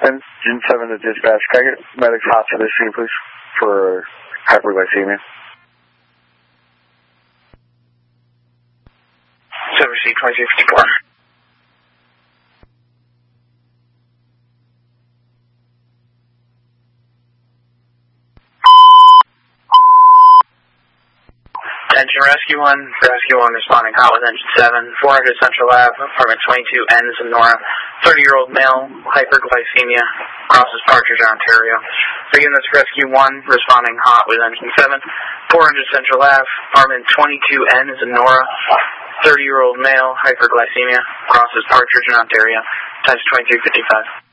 Engine 7 to dispatch. Can I get medics hot to this scene, please, for hyperglycemia? 7C-2354. Attention Rescue 1 responding hot with engine 7, 400 Central Ave, apartment 22N is in Nora, 30-year-old male, hyperglycemia, crosses Partridge, Ontario. Again, that's Rescue 1 responding hot with engine 7, 400 Central Ave, apartment 22N is in Nora, 30-year-old male, hyperglycemia, crosses Partridge, Ontario, times 2355.